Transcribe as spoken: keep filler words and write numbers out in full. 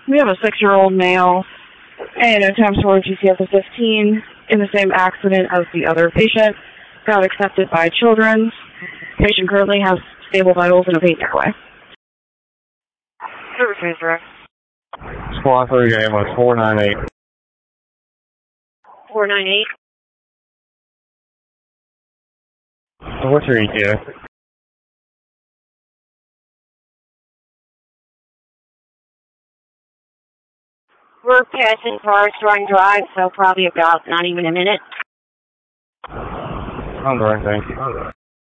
We have a six-year-old male and attempts for G C S of fifteen in the same accident as the other patient. Got accepted by Children's. Patient currently has stable vitals and a pain airway. Service manager. Squad three game was four nine eight. four nine eight. So what's your E T A? We're passing cars during drive, so probably about not even a minute. I'm going, thank you.